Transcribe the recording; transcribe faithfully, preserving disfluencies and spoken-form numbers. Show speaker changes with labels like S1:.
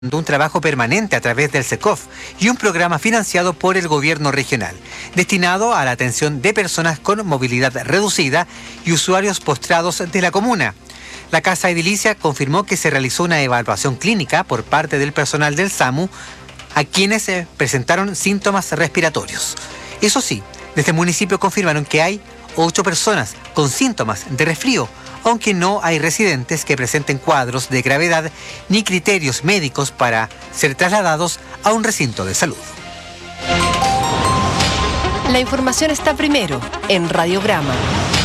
S1: un trabajo permanente a través del SECOF y un programa financiado por el gobierno regional, destinado a la atención de personas con movilidad reducida y usuarios postrados de la comuna. La Casa Edilicia confirmó que se realizó una evaluación clínica por parte del personal del SAMU a quienes eh, presentaron síntomas respiratorios. Eso sí, desde el municipio confirmaron que hay ocho personas con síntomas de resfrío, aunque no hay residentes que presenten cuadros de gravedad ni criterios médicos para ser trasladados a un recinto de salud.
S2: La información está primero en Radiograma.